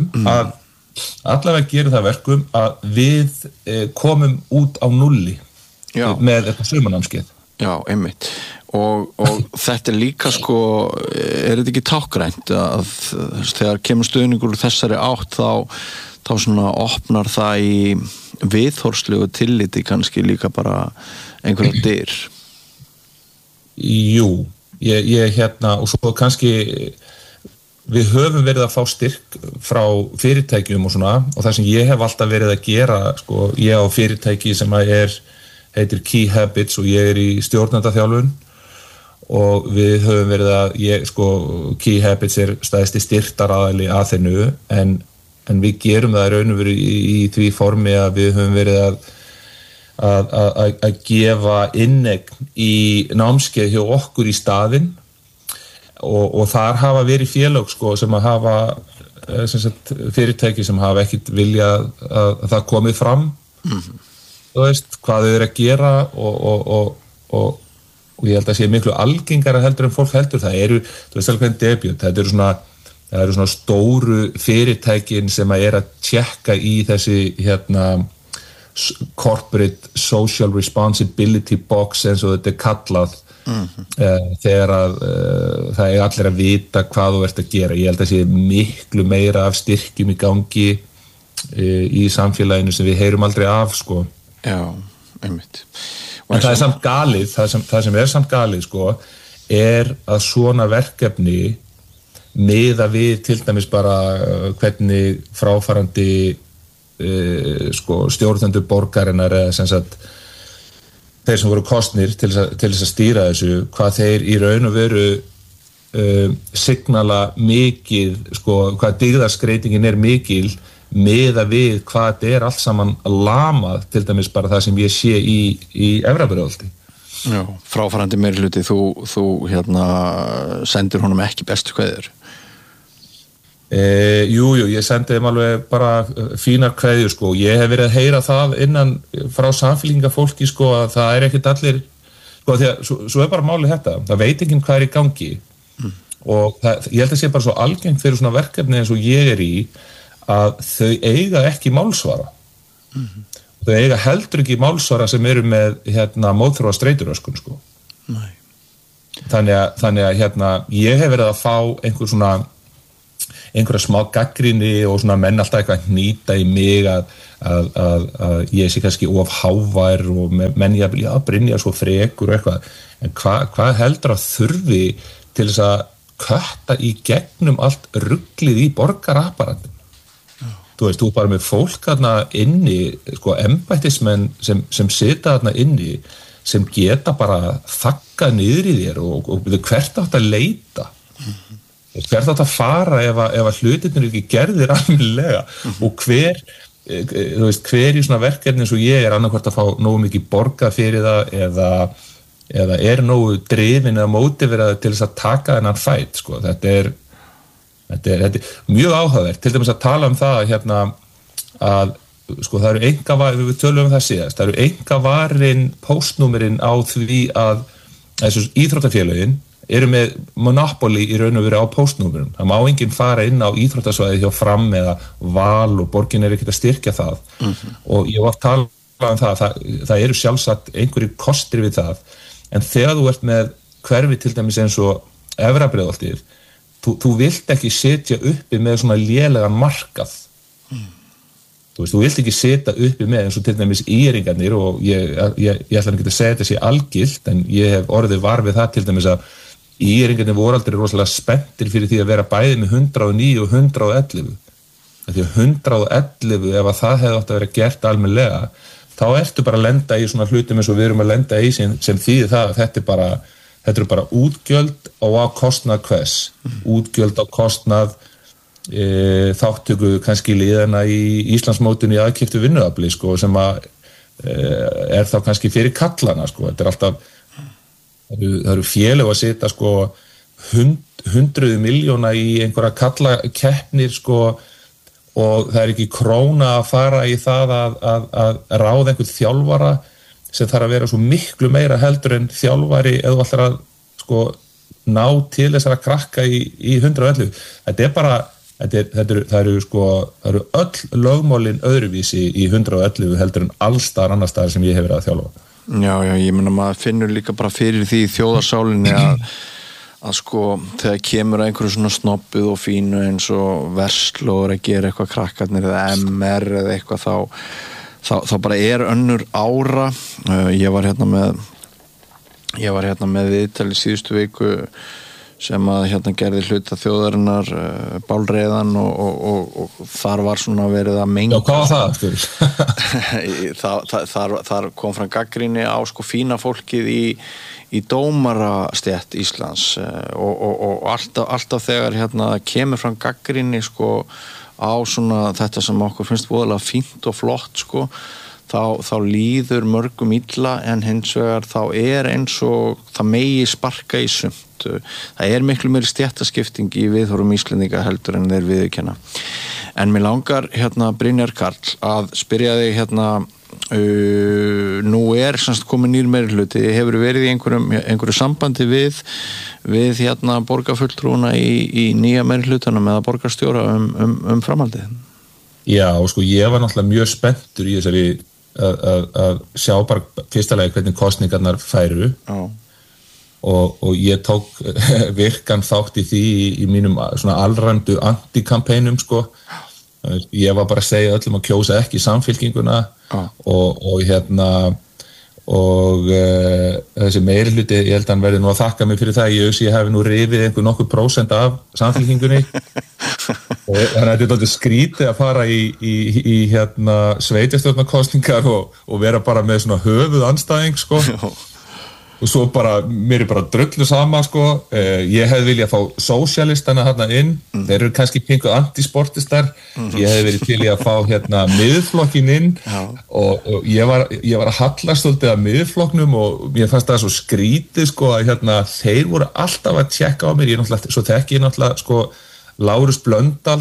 það verkum að við komum út á nulli. Já. Með þetta sumarnámskeið. Já, einmitt. Og þetta er líka, sko, er þetta ekki tákgrænt að þegar kemur stuðningur úr þessari átt þá svona opnar það í viðhorfslegu tilliti kannski líka bara einhverja dyr? Jú, ég hérna, og svo kannski við höfum verið að fá styrk frá fyrirtækjum og svona, og það sem ég hef alltaf verið að gera, sko, ég á fyrirtæki sem heitir Key Habits og ég er í stjórnendaþjálfun og við höfum verið Key Habits er stærsti styrktaraðili að þennu, en við gerum það raun og veru í því formi að við höfum verið að gefa inneign í námskeið hjá okkur í staðinn og þar hafa verið félög, sko, sem að hafa fyrirtæki sem hafa ekkert viljað að það komið fram. Þú veist, hvað þau eru að gera og ég held að sé miklu algengara heldur en fólk heldur. Það eru, þú veist alveg hvernig debut, það eru svona stóru fyrirtækin sem að tjekka í þessi hérna corporate social responsibility box eins og þetta kallað þegar að það allir að vita hvað þú ert að gera. Ég held að sé miklu meira af styrkjum í gangi í samfélaginu sem við heyrum aldrei af, sko. Já, einmitt. En það er samt galið, það sem er samt galið, sko, er að svona verkefni miða við til dæmis bara hvernig fráfarandi sko, stjórnendur borgarinnar eða sem sagt þeir sem voru kosnir til þess að stýra þessu, hvað þeir í raun og veru signala mikið, sko, hvað dygðarskreitingin er mikil miða við hvað þetta er allt saman lamað, til dæmis bara það sem ég sé í Efrabröðaldi. Já, fráfarandi meirihluti, þú hérna sendir honum ekki bestu kveðjur? Jú, ég sendi þeim alveg bara fínar kveðjur, sko. Ég hef verið að heyra það innan frá samfélkingafólki, sko, að það er ekkert allir, sko, því að svo er bara málið þetta, það veit ekki hvað er í gangi og ég held að sé bara svo algengt fyrir svona verkefni eins og ég er í að þau eiga ekki málsvara þau eiga heldur ekki málsvara sem eru með mótþróa streituröskun sko. Nei. Þannig að ég hef verið að fá einhverja smá gagnrýni og svona menn alltaf eitthvað hnýta í mig að ég sé kannski of hávær og menn ég að Brynjar svo frekur og eitthvað, en hvað heldur að þurfi til þess að kötta í gegnum allt ruglið í borgarapparatinu? Þú veist, þú bara með fólk þarna inni, sko, embættismenn sem sita þarna inni sem geta bara þagga niður í þér og hvert átt að leita, hvert átt að fara ef að hlutirnir ekki gerðir almennilega og hver í svona verkefni eins og ég annarkvort að fá nógu mikið borgað fyrir það eða nógu drifin eða mótiveraður til þess að taka þennan fæt, sko. Þetta er mjög áhugavert, til dæmis að tala um það að sko það eru við tölum um það síðast, það eru einkavarin póstnúmerin á því að þessu íþróttafélögin eru með monopoly í raun og veru á póstnúmerum. Það má enginn fara inn á íþróttasvæði hjá Fram eða Val og borgin ekkert að styrkja það. Og ég var að tala um það eru sjálfsagt einhverjir kostir við það, en þegar þú ert með hverfi til dæmis eins og Efra-Breiðholtið, þú vilt ekki setja uppi með svona lélegan markað. Þú vilt ekki setja uppi með eins og til dæmis íringarnir, og ég ætla ekki að segja þetta sé algilt, en ég hef orðið var við það til dæmis að íringarnir voru aldrei rosalega spenntir fyrir því að vera bæði með 109 og 111. Því að 111, ef að það hefði átt að vera gert almennilega, þá ertu bara að lenda í svona hlutum eins og við erum að lenda í sem þýðir það að þetta eru bara útgjöld og á kostnað hvers, útgjöld á kostnað þáttöku kannski liðana í Íslandsmótinu í aðkeyptu vinnuafli, sko, sem að þá kannski fyrir kallana, sko. Þetta alltaf það eru félög að setja, sko, 100 milljóna í einhverja kallakeppnir, sko, og það ekki króna að fara í það að ráða einhvern þjálfara sem þarf að vera svo miklu meira heldur en þjálfari eða þú ætlar að, sko, ná til þessara krakka í 111. Þetta er bara það eru öll lögmálin öðruvísi í 111 heldur en allstar annar staðar sem ég hef verið að þjálfa. Já, ég meina maður finnur líka bara fyrir því í þjóðarsálinni að sko þegar kemur að einhverju svona snobbuð og fínu eins og Versló að gera eitthvað krakkarnir eða MR eða eitthvað þá bara önnur ára. Ég var hérna með viðtal í síðustu viku sem að gerði hluta þjóðarinnar bálreiðan og þar var svona verið að menga. Já, hvað var það? Þar kom fram gagnrýni á sko fína fólkið í dómarastétt Íslands og alltaf þegar kemur fram gagnrýni sko á svona þetta sem okkur finnst voðalega fínt og flott sko, þá líður mörgum illa, en hins vegar þá eins og það megi sparka í sumt. Það miklu meiri stéttaskipting í viðhorfum Íslendinga heldur en þeir viðurkenna. En mér langar Brynjar Karl að spyrja þig nú semst komin nýr meirihluti, hefur verið í einhverju sambandi við borgarfulltrúna í nýja meirihlutanum eða borgarstjóra um framhaldið? Já, sko, ég var náttúrulega mjög spenntur í þessari að sjá bara fyrstulega hvernig kosningarnar færu. Já. Og ég tók virkan þátt í því í mínum svona alræmdu antikampænum, sko. Ég var bara að segja öllum að kjósa ekki Samfylkinguna og þessi meirihluti, ég held að hann verði nú að þakka mig fyrir það, ég hafi nú rifið nokkur prósent af Samfylkingunni og þannig að þetta er skrítið að fara í sveitarstjórnarkosningar og vera bara með svona höfuð andstæðing, sko. Og svo bara, mér bara drullu sama, sko. Ég hefði viljað fá sósjalistana þarna inn, þeir eru kannski pingu antisportistar, ég hefði verið til í að fá miðflokkin inn og ég var að hallast svolítið að miðflokknum og mér fannst það svo skrítið, sko, að þeir voru alltaf að tjekka á mér, svo þekki ég náttúrulega, sko, Lárus Blöndal,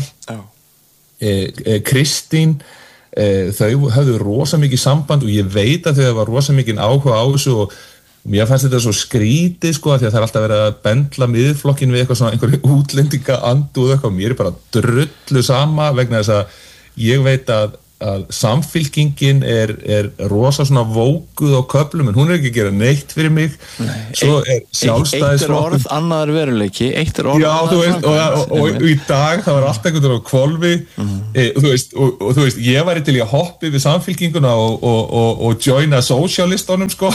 Kristín, þau höfðu rosa mikið samband og ég veit að þau var rosa mikið áhuga á þessu og mér fannst þetta svo skrítið, sko, því að það alltaf verið að bendla miðflokkin við eitthvað svona einhverju útlendinga andu og eitthvað, mér bara drullu sama vegna þess að ég veit að samfylkingin er rosa svona vókuð á köflum, en hún ekki að gera neitt fyrir mig. Svo sjálfstæðisflokkur. Eitt orð, annar veruleiki, eitt orð. Já, þú veist, og í dag það var allt einhvern á hvolfi, og þú veist, ég væri til í að hoppi við samfylkinguna og joina sósíalistunum, sko.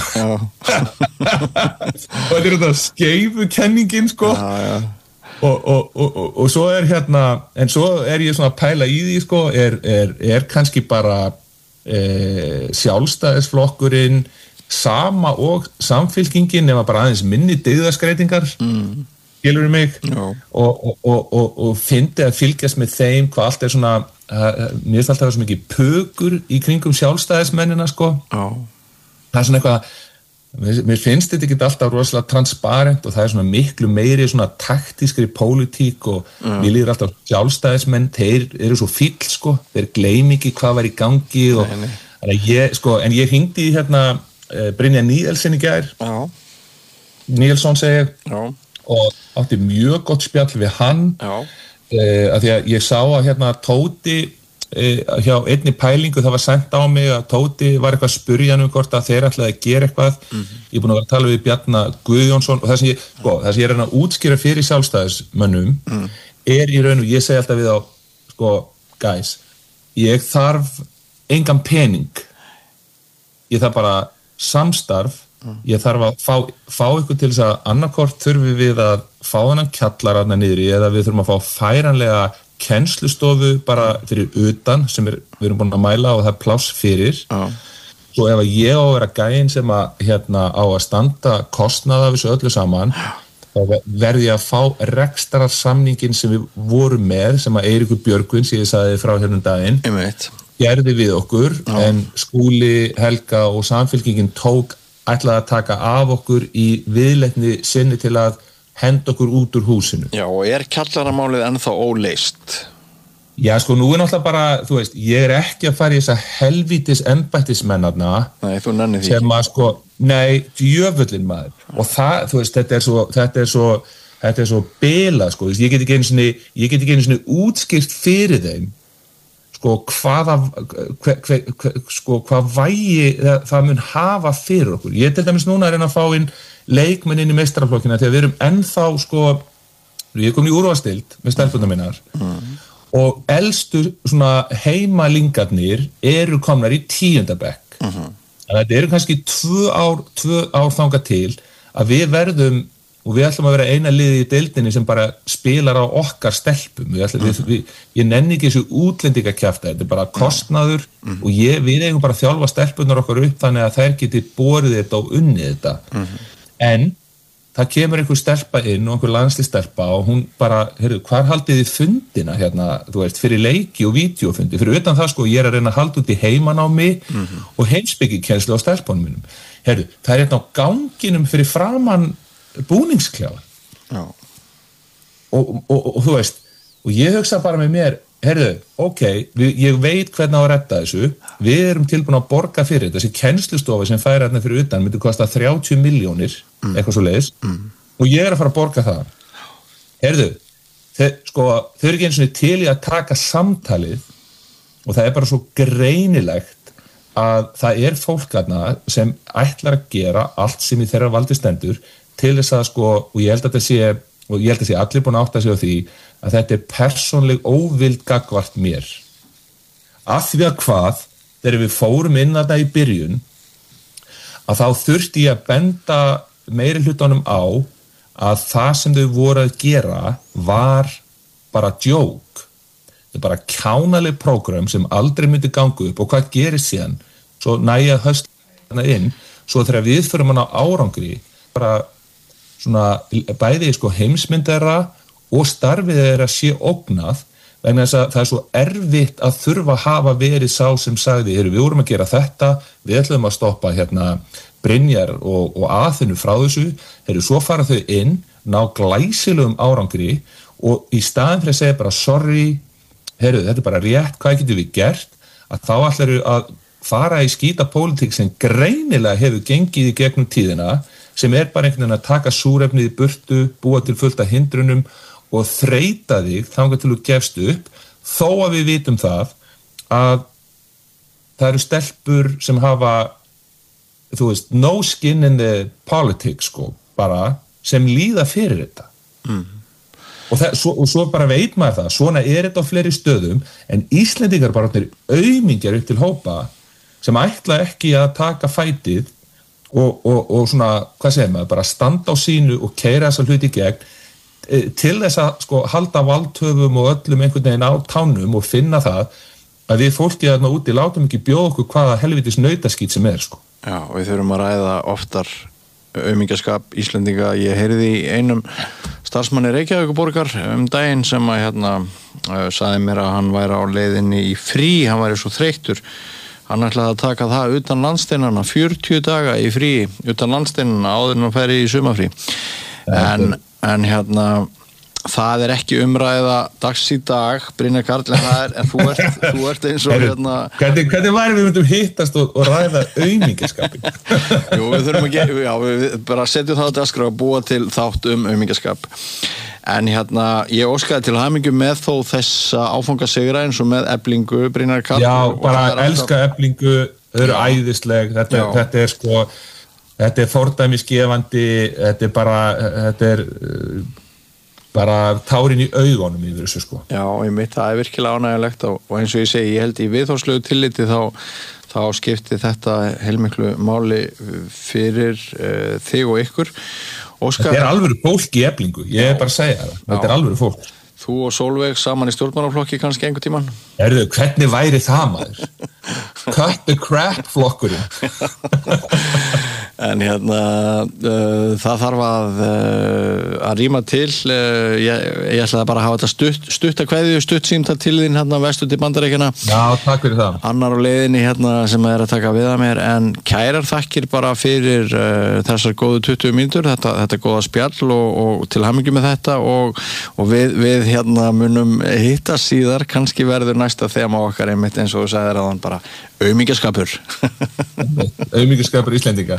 Og þetta þetta skeifu kenningin, sko. Já. Og svo en svo ég svona að pæla í því, sko, kannski bara sjálfstæðisflokkurinn sama og samfylkingin nema bara aðeins minni dyggðaskreitingar, skilurðu mig, og fyndi að fylgjast með þeim hvað allt svona, mér finnst alltaf svo mikið pukur í kringum sjálfstæðismennina, sko. Það svona eitthvað, mér finnst þetta ekki alltaf rosalega transparent og það svona miklu meiri svona taktískri pólitík og mér líður alltaf sjálfstæðismenn, þeir eru svo fíll, sko, þeir gleymi ekki hvað var í gangi og en ég hringdi í Brynja Níelsson í gær, Níelsson segi ég, og átti mjög gott spjall við hann, af því að ég sá að Tóti hjá einni pælingu það var sent á mig að Tóti var eitthvað að spurja hvort að þeir ætlaði að gera eitthvað. Ég búin að vera að tala við Bjarna Guðjónsson og það sem ég reyna að útskýra fyrir sjálfstæðismönnum í raun og ég segi alltaf við á, sko, guys, ég þarf engan pening, ég þarf bara samstarf, ég þarf að fá ykkur til þess að annarkort þurfum við að fá þennan kjallara niður í eða við þurfum að fá færanlega kennslustofu bara fyrir utan sem við erum búin að mæla og það pláss fyrir. Svo ef ég á að vera gæinn sem að á að standa kostnað af þessu öllu saman, þá verði ég að fá rekstrarsamningin sem við vorum með, sem að Eiríkur Björgvin, sem ég sagði frá daginn, gerði við okkur, en Skúli, Helga og samfylkingin ætlaði að taka af okkur í viðleitni sinni til að henda okkur út úr húsinu. Já, og kjallaramálið ennþá óleist? Já, sko, nú náttúrulega bara, þú veist, ég ekki að fara í þessa helvítis embættismennarna. Nei, þú nennir því. Sem að, sko, nei, djöfullin maður. Og það, þú veist, þetta er svo bilað, sko, ég get ekki einu sinni útskýrt fyrir þeim, sko, hvað vægi það mun hafa fyrir okkur. Ég til dæmis núna að reyna að fá inn leikmenn inn í meistaraflokkina þegar við erum ennþá, sko, ég kom í úrvalsdeild með stelpurnar minnar og elstu svona heimalingarnir eru komnar í 10. bekk. Þannig að þetta eru kannski 2 ár þangað til að við verðum, og við ætlum að vera eina liðið í deildinni sem bara spilar á okkar stelpum. Ég nenni ekki þessu útlendingakjafta, þetta er bara kostnaður og við eigum bara að þjálfa stelpunar okkar upp þannig að þær geti borið þetta og unnið þetta. En það kemur einhver stelpa inn og einhver landslisstelpa og hún bara, heyrðu, hvar haldið þið fundina þú veist, fyrir leiki og vídeofundi, fyrir utan það, sko, ég að reyna að halda út í heimanámi og heimspekikennslu á stelpunum mínum. Heyrðu, það er á ganginum fyrir framan búningsklefa. Og þú veist, og ég hugsa bara með mér, heyrðu, ok, ég veit hvernig á að redda þessu, við erum tilbúin að borga fyrir þetta, þessi kennslustofa sem færi hérna fyrir utan myndi kosta 30 milljónir, eitthvað svo leiðis, og ég að fara að borga það. Heyrðu, þau eru ekki einu sinni til í að taka samtalið og það er bara svo greinilegt að það fólk þarna sem ætlar að gera allt sem í þeirra valdi stendur til þess að, sko, og ég held að það sé allir búin að átta sig á því að þetta er persónleg óvild gagnvart mér. Af því að hvað, þegar við fórum inn þarna í byrjun, að þá þurfti ég að benda meiri hlutunum á að það sem þau voru að gera var bara djók. Þetta er bara kjánaleg prógram sem aldrei myndi ganga upp og hvað gerist síðan? Svo næja höstna inn, svo þegar við förum hann á árangri, bara svona bæði, sko, heimsmyndara og starfið þeirra sé ógnað vegna þess að það er svo erfitt að þurfa að hafa verið sá sem sagði, við vorum að gera þetta, við ætlum að stoppa Brynjar og Aþenu frá þessu, svo fara þau inn, ná glæsilegum árangri og í staðin fyrir að segja bara sorry, þetta er bara rétt, hvað getum við gert, að þá ætlaru að fara í skítapólitík sem greinilega hefur gengið í gegnum tíðina, sem bara einhvern veginn að taka súrefnið í burtu, búa til fullt af hindrunum og þreyta þig þangað til þú gefst upp, þó að við vitum það að það eru stelpur sem hafa, þú veist, no skin in the politics, sko, bara sem líða fyrir þetta. Og svo bara veit maður það, svona þetta á fleiri stöðum, en Íslendingar bara aumingjar upp til hópa sem ætla ekki að taka fætið og svona, hvað segir maður, bara standa á sínu og keyra þessa hluti í gegn til þess að sko halda valdhöfum og öllum einhvern veginn á tánum og finna það að við fólkið þarna úti látum ekki bjóða okkur hvaða helvitis nautaskít sem sko. Já, og við þurfum að ræða oftar aumingjaskap Íslendinga. Ég heyrði í einum starfsmanni Reykjavíkurborgar daginn sem að sagði mér að hann væri á leiðinni í frí, hann væri svo þreyttur. Hann ætlaði að taka það utan landsteinana, 40 daga í frí utan landsteinana áður en hann færi í sumafrí. En það ekki umræða dags í dag, Brynjar Karl, en þú ert eins og Hvernig væri við myndum hittast og ræða aumingjaskapin? Jú, við þurfum við bara setjum það á dagskrá og búa til þátt aumingjaskap. En ég óskaði til hamingju með þó þessa áfangasigra eins og með Eflingu, Brynjar Karl. Já, bara elska Eflingu, þau eru æðisleg, þetta sko þetta fordæmisgefandi, þetta bara tárin í augunum yfir þessu sko. Já, það virkilega ánægjulegt og eins og ég segi, ég held í viðhorfslegu tilliti þá skipti þetta heilmiklu máli fyrir þig og ykkur. Óskar, þetta alvöru fólk í Eflingu, ég bara að segja það, þetta alvöru fólk. Þú og Sólveig saman í stjórnmálaflokki kannski einhvern tímann? Hvernig væri það maður? Cut the crap flokkurinn. En það þarf að rýma til. Ég ætlaði bara að hafa þetta stutt að kveðju, stutt símtal til þín vestur til Bandaríkjanna. Já, takk fyrir það. Annar á leiðinni sem að taka við að mér, en kærar þakkir bara fyrir þessar góðu 20 mínútur, þetta góða spjall og til hamingju með þetta og við munum hitta síðar, kannski verður næsta þema okkar einmitt eins og þú sagðir áðan bara aumingjaskapur. Aumingjaskapur Íslendinga.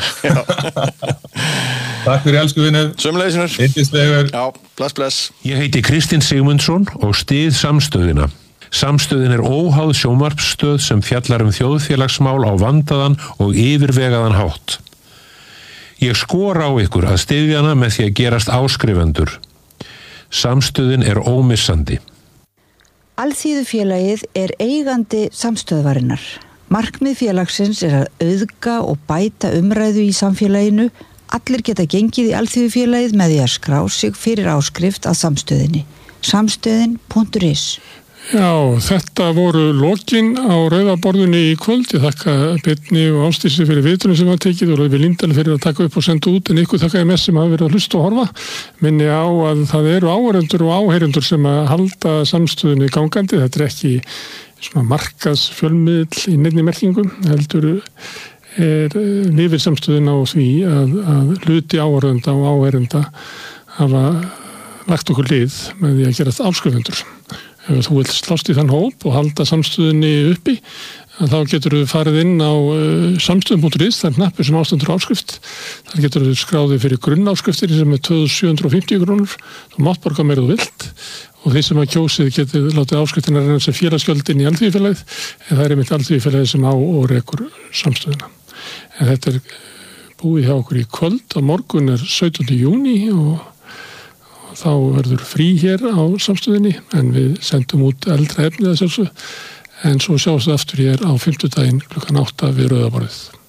Takk fyrir elsku vinur. Sömuleiðis. Yndislegur. Já, bless. Ég heiti Kristinn Sigmundsson og styð Samstöðina. Samstöðin óháð sjónvarpsstöð sem fjallar þjóðfélagsmál á vandaðan og yfirvegaðan hátt. Ég skora á ykkur að styðja hana með því að gerast áskrifendur. Samstöðin ómissandi. Alþýðufélagið eigandi samstöðvarinnar. Markmið félagsins að auðga og bæta umræðu í samfélaginu. Allir geta gengið í Alþýðufélagið með því að skrá sig fyrir áskrift að samstöðinni. Samstöðin.is. Já, þetta voru lokin á rauðaborðunni í kvöld. Ég þakka Birni og Ásdísi fyrir viðtölum sem hafa tekið og Rauði Lindahl fyrir að taka upp og senda út, en ykkur þakka ég mest sem hafa verið að hlusta og horfa. Minni á að það áheyrendur og áheyrendur sem að halda samstöðunni gangandi. Þetta ekki svona markaðsfjölmiðl í neinni merkingu, heldur lifir samstöðin á því að hluti áhorfenda og áheyrenda hafa lagt okkur lið með því að gera áskrifendur. Ef þú vilt slást í þann hóp og halda samstöðinni uppi, þá getur þú farið inn á samstöðin.is, það hnappur sem ástendur áskrift. Þar getur þú skráðið fyrir grunnáskriftir sem 2750 krónur. Þú mátt borga meira þú vilt og þeir sem að kjósið getur látið áskriftina renna sem félagsgjöldin í Alþýðufélagið, en það einmitt Alþýðufélagið sem á og rekur samstöðina. En þetta búið hjá okkur í kvöld, á morgun 17. júní og þá verður frí hér á samstöðinni, en við sendum út eldra efnið en svo sjáumst við aftur hér á 5. daginn klukkan 8 við Rauðaborðið.